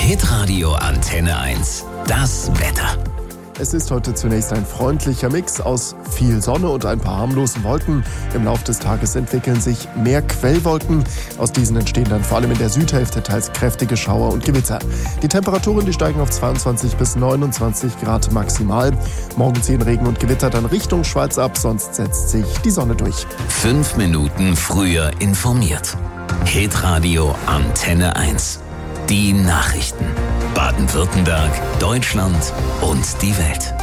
Hitradio Antenne 1. Das Wetter. Es ist heute zunächst ein freundlicher Mix aus viel Sonne und ein paar harmlosen Wolken. Im Laufe des Tages entwickeln sich mehr Quellwolken. Aus diesen entstehen dann vor allem in der Südhälfte teils kräftige Schauer und Gewitter. Die Temperaturen, die steigen auf 22 bis 29 Grad maximal. Morgen ziehen Regen und Gewitter dann Richtung Schweiz ab, sonst setzt sich die Sonne durch. 5 Minuten früher informiert. Hitradio Antenne 1. Die Nachrichten. Baden-Württemberg, Deutschland und die Welt.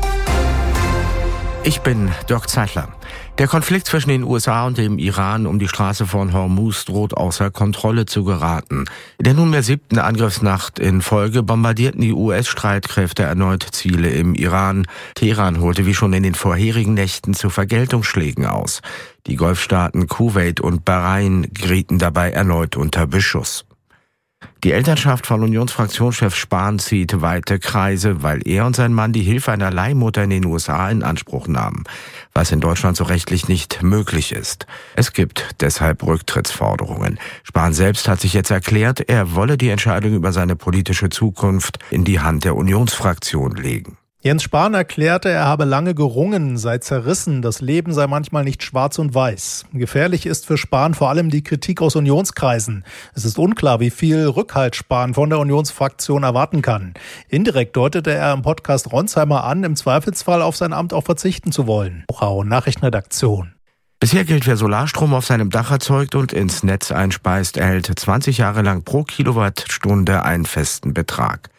Ich bin Dirk Zeitler. Der Konflikt zwischen den USA und dem Iran um die Straße von Hormuz droht außer Kontrolle zu geraten. In der nunmehr 7. Angriffsnacht in Folge bombardierten die US-Streitkräfte erneut Ziele im Iran. Teheran holte wie schon in den vorherigen Nächten zu Vergeltungsschlägen aus. Die Golfstaaten Kuwait und Bahrain gerieten dabei erneut unter Beschuss. Die Elternschaft von Unionsfraktionschef Spahn zieht weite Kreise, weil er und sein Mann die Hilfe einer Leihmutter in den USA in Anspruch nahmen, was in Deutschland so rechtlich nicht möglich ist. Es gibt deshalb Rücktrittsforderungen. Spahn selbst hat sich jetzt erklärt, er wolle die Entscheidung über seine politische Zukunft in die Hand der Unionsfraktion legen. Jens Spahn erklärte, er habe lange gerungen, sei zerrissen, das Leben sei manchmal nicht schwarz und weiß. Gefährlich ist für Spahn vor allem die Kritik aus Unionskreisen. Es ist unklar, wie viel Rückhalt Spahn von der Unionsfraktion erwarten kann. Indirekt deutete er im Podcast Ronsheimer an, im Zweifelsfall auf sein Amt auch verzichten zu wollen. Nachrichtenredaktion. Bisher gilt, wer Solarstrom auf seinem Dach erzeugt und ins Netz einspeist, erhält 20 Jahre lang pro Kilowattstunde einen festen Betrag.